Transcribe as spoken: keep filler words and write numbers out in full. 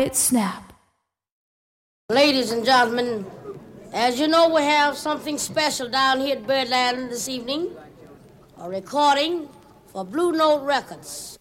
Quiet Snap. Ladies and gentlemen, as you know, we have something special down here at Birdland this evening. A recording for Blue Note Records.